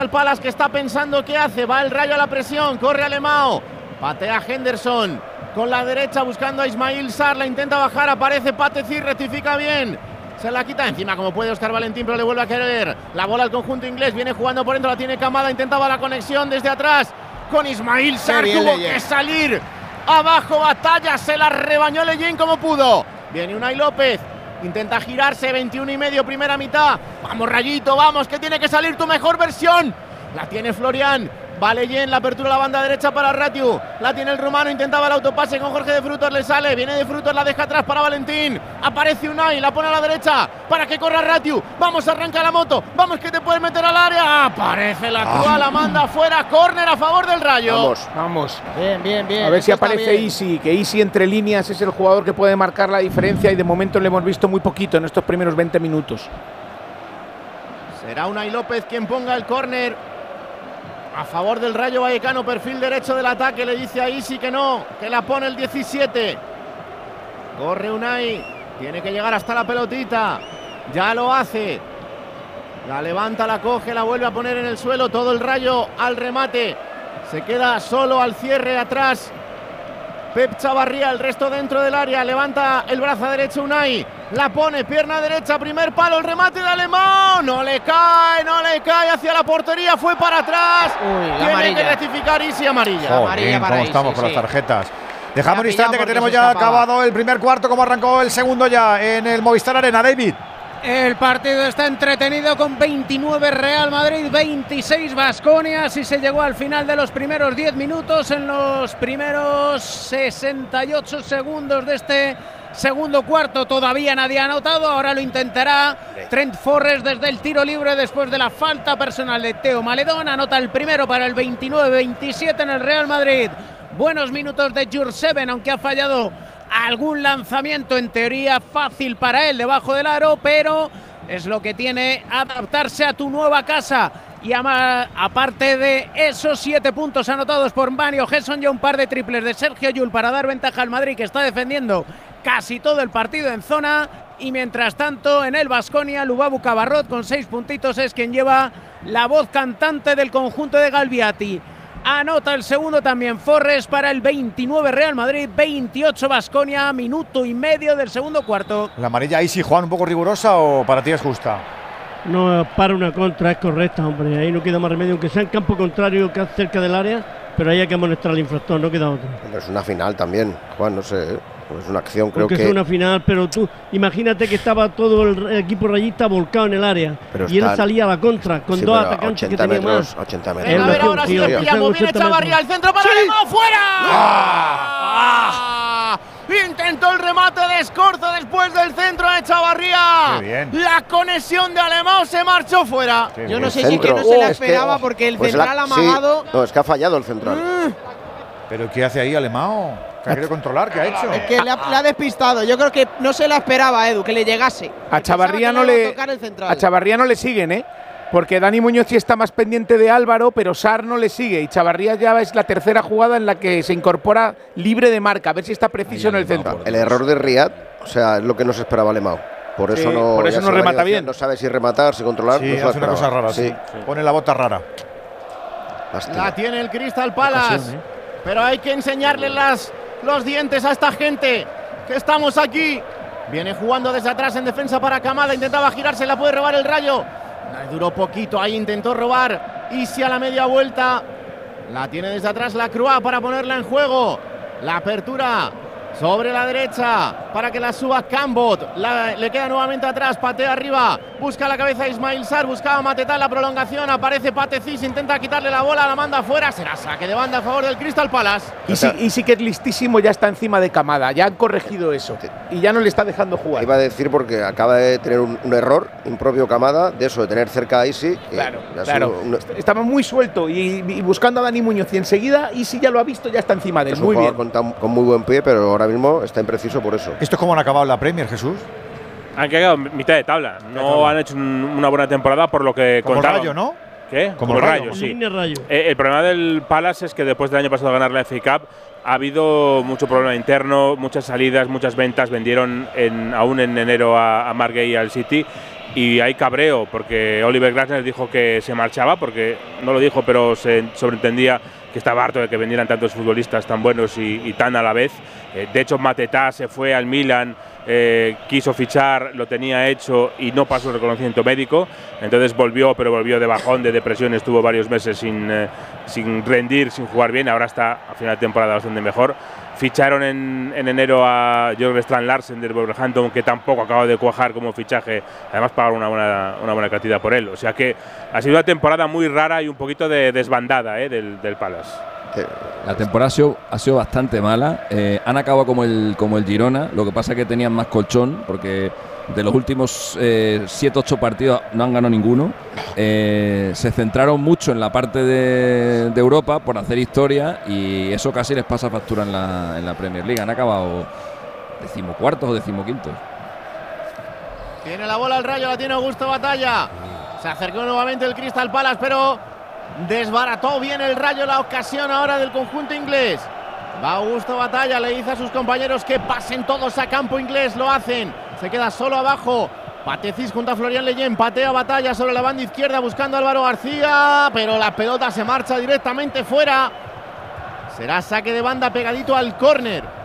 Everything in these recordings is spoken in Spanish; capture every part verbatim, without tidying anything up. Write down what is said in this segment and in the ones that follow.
Al Palace, que está pensando qué hace. Va el Rayo a la presión, corre Alemão, patea Henderson con la derecha buscando a Ismail Sarr, la intenta bajar, aparece Pateci, rectifica bien, se la quita encima como puede Óscar Valentín, pero le vuelve a querer la bola al conjunto inglés. Viene jugando por dentro, la tiene Kamada, intentaba la conexión desde atrás con Ismail Sarr, tuvo que salir abajo, batalla, se la rebañó Leyen como pudo. Viene Unai López, intenta girarse, veintiuno y medio, primera mitad. Vamos, Rayito, vamos, que tiene que salir tu mejor versión. La tiene Florian, va Leyen, la apertura a la banda derecha para Ratiu. La tiene el rumano, intentaba el autopase con Jorge de Frutos, le sale, viene de Frutos, la deja atrás para Valentín. Aparece Unai, la pone a la derecha para que corra Ratiu. Vamos, arranca la moto, vamos que te puedes meter al área. Aparece la Crua, ah. la manda fuera, córner a favor del Rayo. Vamos, vamos. Bien, bien, bien. A ver si aparece Isi, que Isi entre líneas es el jugador que puede marcar la diferencia y de momento le hemos visto muy poquito en estos primeros veinte minutos. Será Unai López quien ponga el córner a favor del Rayo Vallecano, perfil derecho del ataque, le dice a Isi que no, que la pone el diecisiete. Corre Unai, tiene que llegar hasta la pelotita, ya lo hace. La levanta, la coge, la vuelve a poner en el suelo, todo el Rayo al remate. Se queda solo al cierre atrás Pep Chavarría, el resto dentro del área, levanta el brazo derecho Unai, la pone, pierna derecha, primer palo, el remate de Alemão, no le cae, no le cae hacia la portería, fue para atrás. Uy, tiene amarilla. Que rectificar Isi, amarilla. Joder, amarilla bien, para ¿cómo Isi, estamos con sí. las tarjetas? Dejamos un instante que tenemos ya acabado el primer cuarto, como arrancó el segundo ya en el Movistar Arena, David. El partido está entretenido con veintinueve Real Madrid, veintiséis Baskonia. Así se llegó al final de los primeros diez minutos, en los primeros sesenta y ocho segundos de este segundo cuarto. Todavía nadie ha anotado, ahora lo intentará Trent Forrest desde el tiro libre después de la falta personal de Teo Maledón. Anota el primero para el veintinueve veintisiete en el Real Madrid. Buenos minutos de Jurseven, aunque ha fallado algún lanzamiento en teoría fácil para él debajo del aro, pero es lo que tiene adaptarse a tu nueva casa. Y ama, aparte de esos siete puntos anotados por Mario Gesson, ya un par de triples de Sergio Llull para dar ventaja al Madrid, que está defendiendo casi todo el partido en zona. Y mientras tanto en el Baskonia, Lubabu Cabarrot con seis puntitos es quien lleva la voz cantante del conjunto de Galbiati. Anota el segundo también Forrest para el veintinueve Real Madrid, veintiocho Baskonia, minuto y medio del segundo cuarto. ¿La amarilla ahí sí, Juan, un poco rigurosa o para ti es justa? No, para una contra es correcta, hombre. Ahí no queda más remedio, aunque sea en campo contrario, que cerca del área, pero ahí hay que amonestar al infractor, no queda otra. Pero es una final también, Juan, no sé, es una acción, creo Porque que… es una final, pero tú imagínate que estaba todo el equipo rayista volcado en el área pero y él salía a la contra con sí, dos atacantes que tenía metros, más. ochenta metros. Venga, a ver, ahora sí le pillamos, viene Chavarría, el centro para Alemão, ¡fuera! ¡Ah! Intentó el remate de Escorza después del centro de Chavarría. Qué bien. La conexión de Alemão se marchó fuera. Qué Yo no sé si que no se la esperaba, es que, porque el pues central la, amagado… Sí, no, es que ha fallado el central. Mm. ¿Pero qué hace ahí Alemão? ¿Qué ha querido controlar? ¿Qué ha hecho? Es que le ha, le ha despistado. Yo creo que no se la esperaba, Edu, que le llegase. A Chavarría no le a Chavarría no le siguen, ¿eh? Porque Dani Muñoz sí está más pendiente de Álvaro, pero Sarr no le sigue. Y Chavarría ya es la tercera jugada en la que se incorpora libre de marca. A ver si está preciso en el centro. El error de Riyad, o sea, es lo que no se esperaba Alemão. Por eso sí, no, por eso no remata bien. No sabe si rematar, si controlar. Sí, no hace una cosa rara, sí. sí. Pone la bota rara. Lástima. La tiene el Crystal Palace. Ocasión, ¿eh? Pero hay que enseñarle las, los dientes a esta gente que estamos aquí. Viene jugando desde atrás en defensa para Kamada. Intentaba girarse, la puede robar el Rayo. Duró poquito, ahí intentó robar Isi a la media vuelta. La tiene desde atrás la Crua para ponerla en juego. La apertura sobre la derecha para que la suba Cambot. La, le queda nuevamente atrás, patea arriba. Busca la cabeza Ismail Sarr, buscaba Matetá la prolongación. Aparece Pateci, intenta quitarle la bola, la manda afuera. Será saque de banda a favor del Crystal Palace. Y sí, y sí que es listísimo, ya está encima de Kamada. Ya han corregido eso y ya no le está dejando jugar. Iba a decir porque acaba de tener un, un error impropio Kamada, de eso, de tener cerca a Isi. Claro, claro. Un, estaba muy suelto y, y buscando a Dani Muñoz. Y enseguida Isi ya lo ha visto, ya está encima de él. Es muy bien. Con, tan, con muy buen pie, pero ahora mismo está impreciso por eso. ¿Esto es como han acabado la Premier, Jesús? Han quedado mitad de tabla. No han hecho un, una buena temporada por lo que como contaron. El Rayo, ¿no? ¿Qué? Como, como el Rayo, Rayo sí. Rayo. Eh, el problema del Palace es que después del año pasado ganar la F A Cup ha habido mucho problema interno, muchas salidas, muchas ventas. Vendieron en, aún en enero a, a Margate y al City. y hay cabreo porque Oliver Glasner dijo que se marchaba, porque no lo dijo, pero se sobreentendía que estaba harto de que vendieran tantos futbolistas tan buenos y, y tan a la vez. Eh, de hecho, Matetá se fue al Milan, eh, quiso fichar, lo tenía hecho y no pasó el reconocimiento médico. Entonces volvió, pero volvió de bajón, de depresión, estuvo varios meses sin, eh, sin rendir, sin jugar bien. Ahora está a final de temporada bastante mejor. Ficharon en, en enero a Jorgen Strand Larsen del Wolverhampton, que tampoco acaba de cuajar como fichaje. Además pagaron una buena, una buena cantidad por él. O sea que ha sido una temporada muy rara y un poquito de desbandada eh, del, del Palace. La temporada ha sido, ha sido bastante mala. Eh, han acabado como el, como el Girona. Lo que pasa es que tenían más colchón, porque de los últimos siete ocho partidos no han ganado ninguno. Eh, se centraron mucho en la parte de, de Europa por hacer historia, y eso casi les pasa factura en la, en la Premier League. Han acabado decimocuartos o decimoquintos. Tiene la bola el Rayo, la tiene Augusto Batalla. Se acercó nuevamente el Crystal Palace, pero desbarató bien el Rayo la ocasión ahora del conjunto inglés. Va Augusto Batalla, le dice a sus compañeros que pasen todos a campo inglés, lo hacen. Se queda solo abajo Patecis junto a Florian Leyen, patea Batalla sobre la banda izquierda buscando a Álvaro García, pero la pelota se marcha directamente fuera. Será saque de banda pegadito al córner.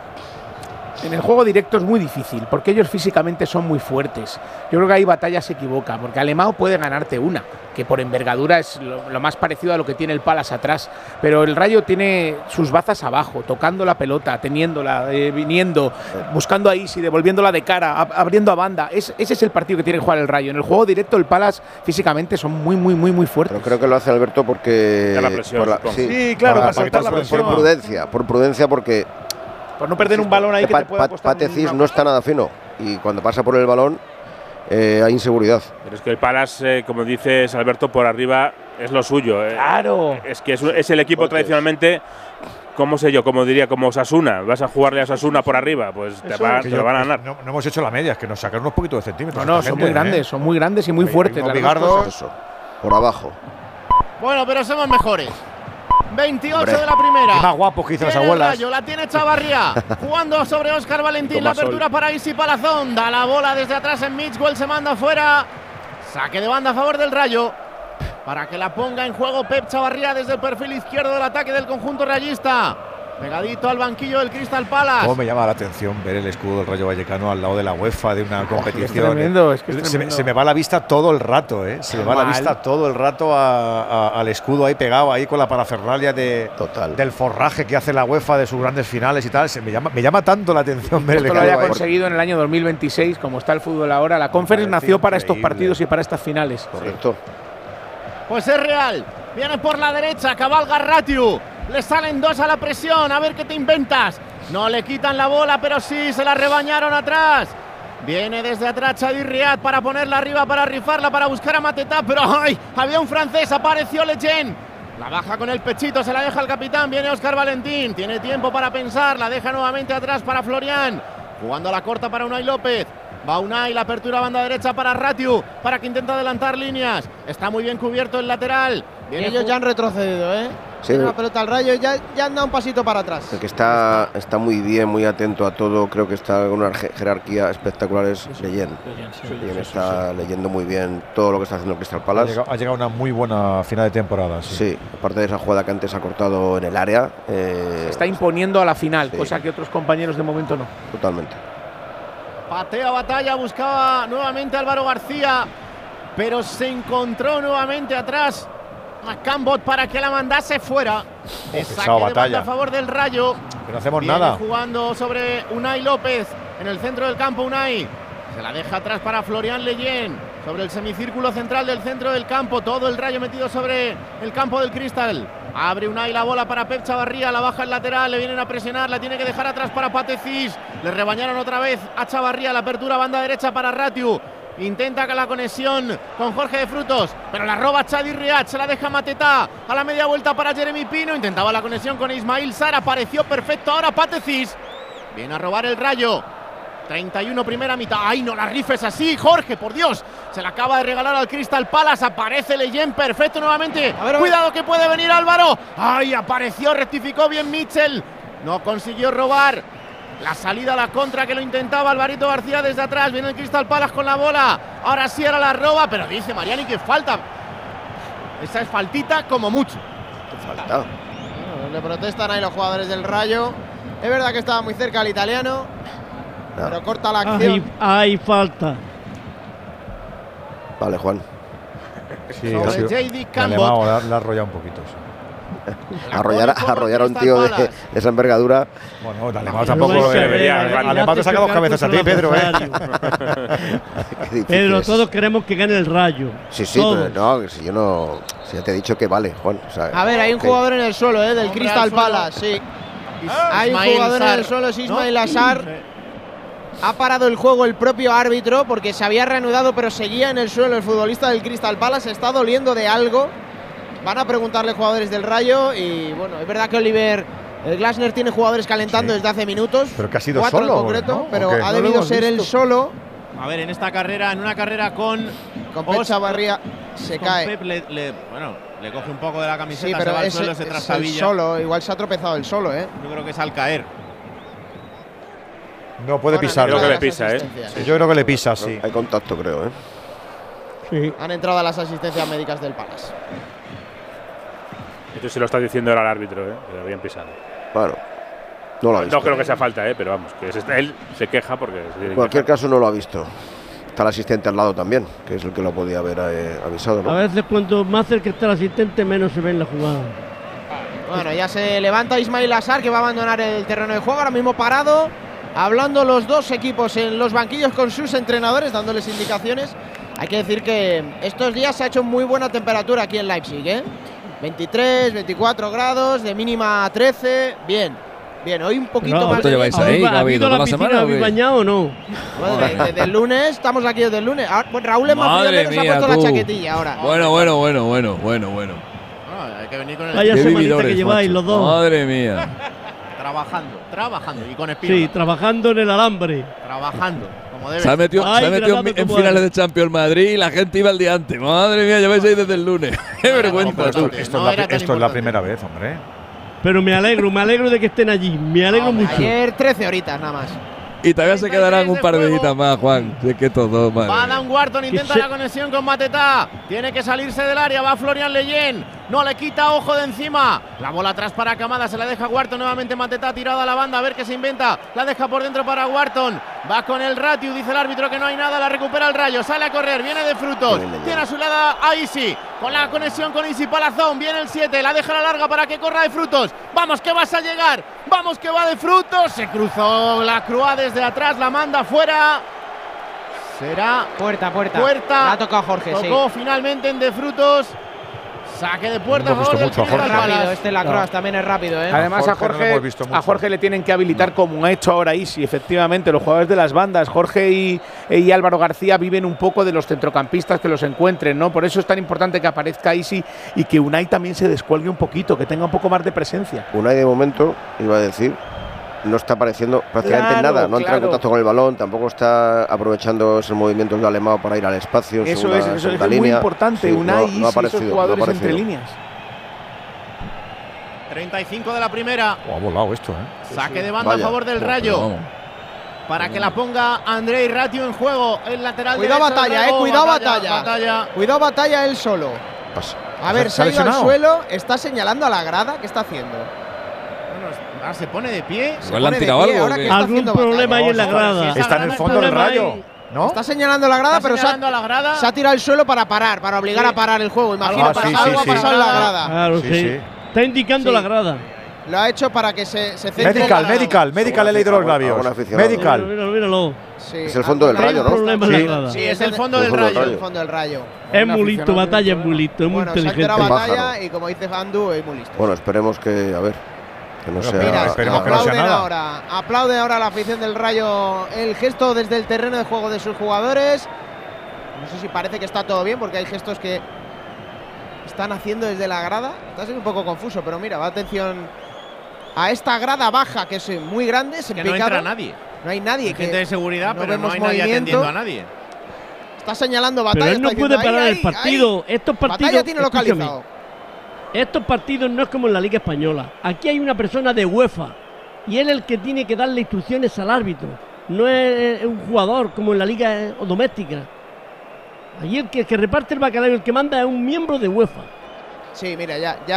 En el juego directo es muy difícil, porque ellos físicamente son muy fuertes. Yo creo que ahí Batalla se equivoca, porque Alemão puede ganarte una, que por envergadura es lo, lo más parecido a lo que tiene el Palace atrás. Pero el Rayo tiene sus bazas abajo, tocando la pelota, teniéndola, eh, viniendo, buscando a Isi, devolviéndola de cara, ab abriendo a banda. Es, ese es el partido que tiene que jugar el Rayo. En el juego directo el Palace físicamente son muy, muy, muy, muy fuertes. Pero creo que lo hace Alberto porque… Ya la presión, por la, sí, sí, claro, para, para saltar la por, presión. por prudencia, por prudencia porque… Por no perder un balón ahí que pa, te pueda costar. Patecis no está nada fino y cuando pasa por el balón eh, hay inseguridad. Pero es que el Palace, eh, como dices Alberto, por arriba es lo suyo. Eh. Claro. Es que es, es el equipo Porque tradicionalmente, ¿cómo sé yo? Como diría, como Osasuna. ¿Vas a jugarle a Osasuna por arriba? Pues te, va, te lo van a ganar. No, no hemos hecho la media, es que nos sacaron unos poquitos de centímetros. No, no, son gente, muy grandes, ¿eh? son muy grandes y muy Hay fuertes. unos las dos bigardos. cosas. Eso, por abajo. Bueno, pero somos mejores. veintiocho Hombre. de la primera. Y más guapos que hizo las Tiene el abuelas. Rayo, la tiene Chavarría. Jugando sobre Óscar Valentín. La Toma apertura sol. para Isi Palazón. Da la bola desde atrás en Mitchell. Se manda afuera. Saque de banda a favor del Rayo. Para que la ponga en juego Pep Chavarría desde el perfil izquierdo del ataque del conjunto rayista. Pegadito al banquillo del Crystal Palace. Cómo me llama la atención ver el escudo del Rayo Vallecano al lado de la UEFA de una competición. Es tremendo, es que es se, me, tremendo. se me va la vista todo el rato, ¿eh? Se me va la Mal. vista todo el rato a, a, al escudo ahí pegado, ahí con la parafernalia de, Total. del forraje que hace la UEFA de sus grandes finales y tal. Se me llama, me llama tanto la atención ver el Esto lo escudo haya ahí. conseguido en el año dos mil veintiséis, como está el fútbol ahora. La Conference parece nació para estos increíble. partidos y para estas finales. Correcto. Pues es real. Viene por la derecha, cabalga Ratiu. Le salen dos a la presión. A ver qué te inventas. No le quitan la bola, pero sí se la rebañaron atrás. Viene desde atrás Chadi Riad para ponerla arriba, para rifarla, para buscar a Matetá. Pero ¡ay! Había un francés, apareció Leyen. La baja con el pechito, se la deja el capitán. Viene Óscar Valentín. Tiene tiempo para pensar. La deja nuevamente atrás para Florian. Jugando a la corta para Unai López. Va Unai, la apertura banda derecha para Ratiu, para que intenta adelantar líneas. Está muy bien cubierto el lateral. Viene ellos ya han retrocedido, ¿eh? Sí. Tiene la pelota al Rayo y ya, ya han dado un pasito para atrás. El que está, está muy bien, muy atento a todo. Creo que está con una jerarquía espectacular es Leyen. Leyen está leyendo muy bien todo lo que está haciendo el Crystal Ha Palace. llegado, ha llegado una muy buena final de temporada. Sí. Sí, aparte de esa jugada que antes ha cortado en el área. Eh, Se está imponiendo a la final, sí. cosa que otros compañeros de momento no. Totalmente. Patea Batalla, buscaba nuevamente Álvaro García, pero se encontró nuevamente atrás a Cambot para que la mandase fuera. Oh, Es pesado saque de banda Batalla. a favor del Rayo. Pero no hacemos Viene nada. jugando sobre Unai López en el centro del campo. Unai se la deja atrás para Florian Leyen sobre el semicírculo central del centro del campo. Todo el Rayo metido sobre el campo del Crystal. Abre Unai la bola para Pep Chavarría, la baja el lateral, le vienen a presionar, la tiene que dejar atrás para Patecis. Le rebañaron otra vez a Chavarría, la apertura banda derecha para Ratiu. Intenta la conexión con Jorge de Frutos, pero la roba Chadi Riad, se la deja Matetá. A la media vuelta para Jeremy Pino, intentaba la conexión con Ismail Sarr, apareció perfecto ahora Patecis. Viene a robar el Rayo. treinta y uno primera mitad. ¡Ay, no la rifes así, Jorge! ¡Por Dios! Se la acaba de regalar al Crystal Palace. Aparece Leyen, perfecto nuevamente. A ver, a ver. Cuidado que puede venir Álvaro. ¡Ay, apareció! Rectificó bien Mitchell. No consiguió robar. La salida a la contra que lo intentaba Alvarito García desde atrás. Viene el Crystal Palace con la bola. Ahora sí era la roba, pero dice Mariani que falta. Esa es faltita como mucho. ¿Qué falta? Bueno, le protestan ahí los jugadores del Rayo. Es verdad que estaba muy cerca el italiano, no. pero corta la acción. Hay, hay falta. Vale, Juan. Sí, Sobre sí. J D Campbell. La, la ha arrollado un poquito. Sí. Arrollar, arrollar a un tío de, de esa envergadura. Bueno, dale, no, tampoco. Además te saca dos cabezas a ti, Pedro. ¿eh? Pedro, todos queremos que gane el Rayo. Sí, sí, todos. pero no, si yo no. Si ya te he dicho que vale, Juan. O sea, a ver, hay un que, jugador en el suelo, ¿eh? Del Crystal Palace, sí. Ah, hay un jugador Sar. en el suelo, es Ismail ¿no? Assar. Sí. Ha parado el juego el propio árbitro porque se había reanudado, pero seguía en el suelo el futbolista del Crystal Palace. Está doliendo de algo. Van a preguntarle jugadores del Rayo y bueno, es verdad que Oliver el Glasner tiene jugadores calentando sí. desde hace minutos. Pero que ha sido cuatro solo, en concreto, ¿no? pero okay. ha no debido ser visto. él solo. A ver, en esta carrera, en una carrera con con Pep Chavarría se con cae. Pep le, le, bueno, le coge un poco de la camiseta, sí, pero se va al es, suelo, es, se es trastabilla. el solo, igual se ha tropezado el solo, ¿eh? Yo creo que es al caer. No puede pisar. Yo creo que le pisa, ¿eh? Sí. Yo creo que le pisa, sí. Hay contacto, creo, ¿eh? Sí. Han entrado a las asistencias médicas del Palace. Esto se lo está diciendo ahora al árbitro, ¿eh? Que lo habían pisado. Bueno, no lo ha visto. No creo que sea falta, ¿eh? Pero vamos, que es, él se queja porque… En cualquier caso no lo ha visto. Está el asistente al lado también, que es el que lo podía haber eh, avisado, ¿no? A veces cuanto más cerca está el asistente, menos se ve en la jugada. Bueno, ya se levanta Ismail Assar, que va a abandonar el terreno de juego, ahora mismo parado, hablando los dos equipos en los banquillos con sus entrenadores, dándoles indicaciones. Hay que decir que estos días se ha hecho muy buena temperatura aquí en Leipzig, ¿eh? veintitrés, veinticuatro grados, de mínima trece, bien. Bien, hoy un poquito no, más de lleváis ahí, ¿Ha habido la piscina? ¿Habéis bañado o no? Bueno, desde, desde el lunes, estamos aquí desde el lunes. Ahora, bueno, Raúl es más frío, se ha puesto tú. la chaquetilla ahora. Bueno, bueno, bueno, bueno, bueno, bueno. No, hay que venir con el… Vaya semanita que lleváis los dos. Madre mía. Trabajando, trabajando y con espíritu. Sí, trabajando en el alambre. Trabajando, como debe Se ha metido, Ay, se ha metido en, en finales de Champions Madrid y la gente iba al día antes. Madre mía, lleváis ahí desde el lunes. Qué vergüenza, tú. Esto, no es, la, esto es la primera vez, hombre. Pero me alegro, me alegro de que estén allí. Me alegro no, mucho. Ayer trece horitas nada más. Y todavía se quedarán un par de días más, Juan. Si es que todo, madre. Va Dan Wharton, intenta se... la conexión con Mateta. Tiene que salirse del área. Va Florian Leyen. No le quita ojo de encima. La bola atrás para Camada. Se la deja Wharton. Nuevamente Mateta tirada a la banda. A ver qué se inventa. La deja por dentro para Wharton. Va con el Ratiu. Dice el árbitro que no hay nada. La recupera el Rayo. Sale a correr. Viene de Frutos. Tiene a su lado a Isi. Con la conexión con Isi Palazón. Viene el siete. La deja a la larga para que corra de Frutos. Vamos que vas a llegar. Vamos que va de Frutos. Se cruzó la Crua desde atrás. La manda fuera. Será puerta, puerta. Puerta. La ha tocado Jorge. Tocó sí. finalmente en de Frutos. Saque de puerta a favor del Crystal Palace. Este Lacroix no. también es rápido, ¿eh? Además a Jorge, a Jorge, no a Jorge le tienen que habilitar como ha hecho ahora Isi, efectivamente, los jugadores de las bandas. Jorge y, y Álvaro García viven un poco de los centrocampistas que los encuentren, ¿no? Por eso es tan importante que aparezca Isi y que Unai también se descuelgue un poquito, que tenga un poco más de presencia. Unai de momento, iba a decir, no está apareciendo prácticamente claro, nada, no claro. entra en contacto con el balón, tampoco está aprovechando esos movimientos de Alemão para ir al espacio. Eso segunda, es, eso es muy línea. importante, sí, Unai no, no y esos jugadores no entre líneas. treinta y cinco de la primera. Oh, ha volado esto, ¿eh? Saque de banda Vaya. a favor del Rayo. Vamos. Para que la ponga Andrei Ratiu en juego. El lateral Cuidado derecho. Batalla, eh. Cuidado batalla. batalla. Cuidado Batalla él solo. Pasa. A ver, se ha ido al suelo. Está señalando a la grada. ¿Qué está haciendo? Bueno, ahora se pone de pie. Igual le han tirado algo. Ahora, ¿qué está Algún haciendo problema Batalla? ahí en la grada. Sí, Está en el fondo del Rayo, ¿no? Está señalando la grada, Está pero se ha, señalando a la grada. se ha tirado al suelo para parar, para obligar Sí. a parar el juego. Imagino, Ah, para sí, algo sí, ha sí. pasado en la grada. Claro, Sí, sí. sí. Está indicando Sí. la grada. Lo ha hecho para que se, se centre Medical, en la medical, medical, he leído los labios. Alguna aficionado. Medical. Míralo, míralo. Sí. Es el fondo del Hay Rayo, un ¿no? problema en Sí. la grada. Sí, es el fondo El del fondo del Rayo. Rayo. El fondo del Rayo. Es muy listo, Batalla es muy listo, es muy Bueno, se ha inteligente. enterado Batalla Pájaro. y como dice Fandu, es muy listo. Bueno, esperemos que, a ver, que no Bueno, sea… Mira, esperemos que no sea aplauden nada. ahora, aplauden ahora la afición del Rayo el gesto desde el terreno de juego de sus jugadores. No sé si parece que está todo bien porque hay gestos que están haciendo desde la grada. Está siendo un poco confuso, pero mira, va atención a esta grada baja que es muy grande. Se Que no entra nadie. No hay nadie. Hay que gente de seguridad, no pero no vemos hay nadie movimiento. atendiendo a nadie. Está señalando Batalla. Pero él no está puede diciendo, parar ahí, el ahí, partido. ahí. Estos partidos. Batalla tiene escúchame, localizado. Estos partidos no es como en la Liga Española. Aquí hay una persona de UEFA y él es el que tiene que darle instrucciones al árbitro. No es un jugador como en la liga doméstica. Allí el que, el que reparte el bacalao, el que manda es un miembro de UEFA. Sí, mira, ya, ya